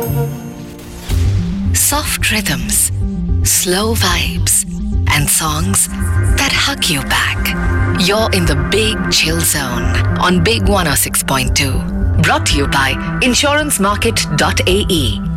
Soft rhythms, slow vibes, and songs that hug you back. You're in the Big Chill Zone on Big 106.2. Brought to you by insurancemarket.ae.